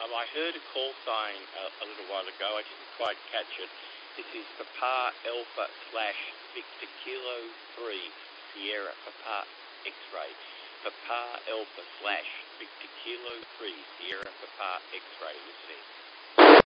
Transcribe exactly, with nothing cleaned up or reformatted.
Um, I heard a call sign uh, a little while ago. I didn't quite catch it. This is Papa Alpha slash Victor Kilo three Sierra Papa X-ray. Papa Alpha slash Victor Kilo three Sierra Papa X-ray. Listening.